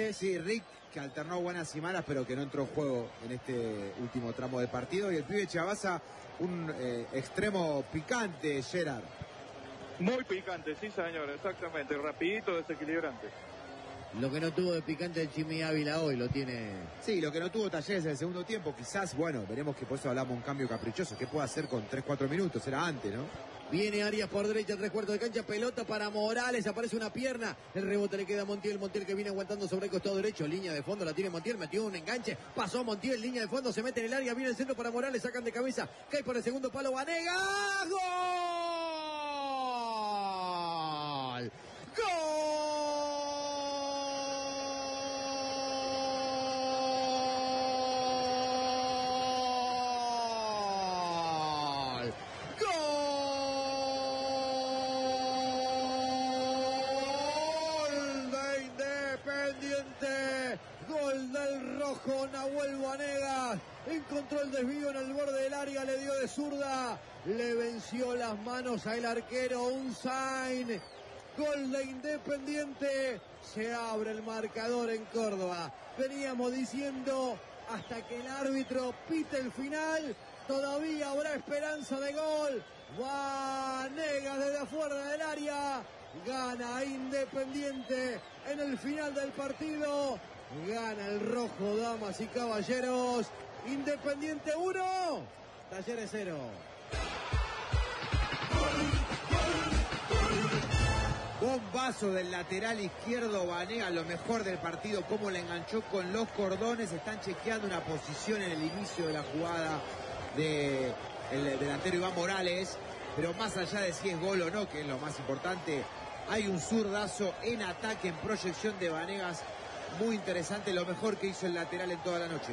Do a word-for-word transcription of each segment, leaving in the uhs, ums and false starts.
Morales. Sí, Rick, que alternó buenas y malas, pero que no entró en juego en este último tramo del partido. Y el pibe Chavasa, un eh, extremo picante, Gerard. Muy picante, sí señor, exactamente. Rapidito, desequilibrante. Lo que no tuvo de picante el Jimmy Ávila hoy lo tiene. Sí, lo que no tuvo Talleres en el segundo tiempo, quizás, bueno, veremos que por eso hablamos un cambio caprichoso. ¿Qué puede hacer con tres cuatro minutos? Era antes, ¿no? Viene Arias por derecha, tres cuartos de cancha, pelota para Morales, aparece una pierna, el rebote le queda a Montiel, Montiel que viene aguantando sobre el costado derecho, línea de fondo, la tiene Montiel, metió un enganche, pasó Montiel, línea de fondo, se mete en el área, viene el centro para Morales, sacan de cabeza, cae por el segundo palo, Vanega, ¡gol! Nahuel Vanegas encontró el desvío en el borde del área, le dio de zurda, le venció las manos al arquero, un sign, gol de Independiente, se abre el marcador en Córdoba. Veníamos diciendo hasta que el árbitro pite el final, todavía habrá esperanza de gol. Vanegas desde afuera del área, gana Independiente en el final del partido. Gana el rojo, damas y caballeros. Independiente uno, Talleres cero. Bombazo del lateral izquierdo, Vanega, lo mejor del partido, cómo le enganchó con los cordones. Están chequeando una posición en el inicio de la jugada del delantero Iván Morales. Pero más allá de si es gol o no, que es lo más importante, hay un zurdazo en ataque, en proyección de Vanegas. Muy interesante, lo mejor que hizo el lateral en toda la noche.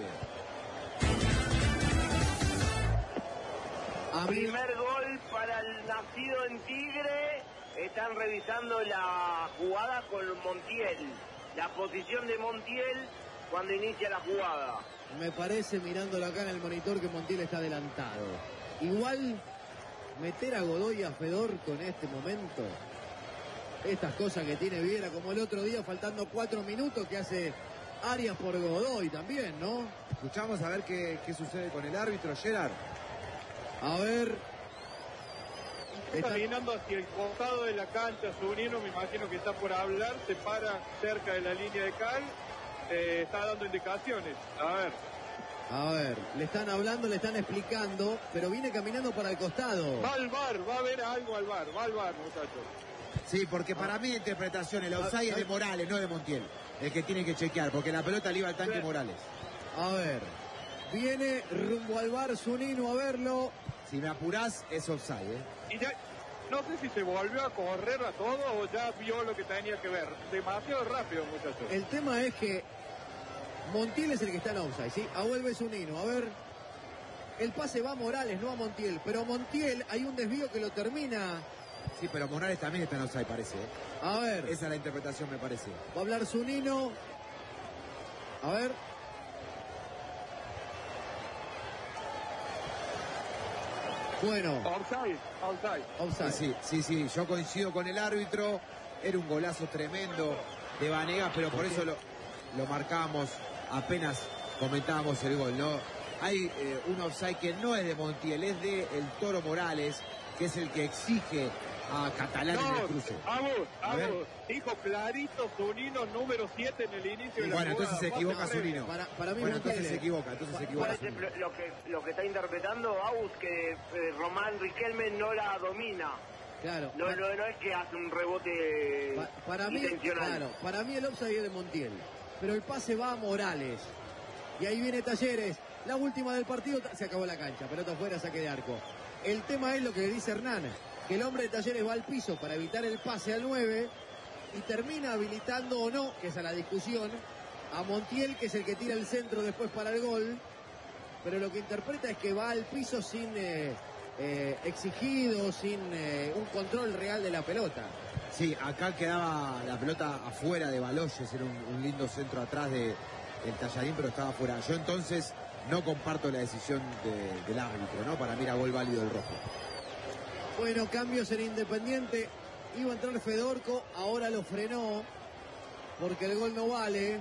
Primer gol para el nacido en Tigre. Están revisando la jugada con Montiel. La posición de Montiel cuando inicia la jugada. Me parece, mirándolo acá en el monitor, que Montiel está adelantado. Igual, meter a Godoy y a Fedor con este momento... Estas cosas que tiene Viera, como el otro día, faltando cuatro minutos, que hace Arias por Godoy también, ¿no? Escuchamos a ver qué, qué sucede con el árbitro, Gerard. A ver. Está caminando hacia el costado de la cancha, Zunino, me imagino que está por hablar, se para cerca de la línea de cal, eh, está dando indicaciones. A ver. A ver, le están hablando, le están explicando, pero viene caminando para el costado. Va al bar, va a ver algo al bar, va al bar, muchachos. Sí, porque para mi interpretación el offside es de Morales, no de Montiel. El que tiene que chequear, porque la pelota le iba al tanque Morales. A ver, viene rumbo al bar Zunino a verlo. Si me apurás, es offside, ¿eh? Y ya, no sé si se volvió a correr a todo o ya vio lo que tenía que ver. Demasiado rápido, muchachos. El tema es que Montiel es el que está en offside, ¿sí? A vuelve Zunino, a ver. El pase va a Morales, no a Montiel. Pero Montiel, hay un desvío que lo termina... Sí, pero Morales también está en offside, parece. ¿eh? A ver. Esa es la interpretación, me parece. Va a hablar Zunino. A ver. Bueno. Offside, offside. Offside. Sí, sí, sí, yo coincido con el árbitro. Era un golazo tremendo de Vanegas, pero por eso lo, lo marcábamos apenas comentábamos el gol, ¿no? Hay eh, un offside que no es de Montiel, es de el Toro Morales, que es el que exige a Catalán no, en el cruce. Vamos, vamos. Dijo clarito Zunino, número siete en el inicio de la Bueno, jugada. entonces se equivoca Zunino. Para, para mí bueno, Montiel entonces se equivoca, entonces se equivoca. Parece lo que, lo que está interpretando Agus, que eh, Román Riquelme no la domina. Claro. No, para, no, no es que hace un rebote pa, para mí, intencional. claro, para mí el offside es de Montiel. Pero el pase va a Morales. Y ahí viene Talleres. La última del partido, se acabó la cancha. Pelota afuera, saque de arco. El tema es lo que dice Hernán, que el hombre de Talleres va al piso para evitar el pase al nueve y termina habilitando o no, que es a la discusión, a Montiel, que es el que tira el centro después para el gol, pero lo que interpreta es que va al piso sin eh, eh, exigido, sin eh, un control real de la pelota. Sí, acá quedaba la pelota afuera de Baloyes, era un, un lindo centro atrás de, del Talladín, pero estaba afuera. Yo entonces no comparto la decisión de, del árbitro, ¿no? Para mí era gol válido el rojo. Bueno, cambios en Independiente. Iba a entrar Fedorco, ahora lo frenó porque el gol no vale.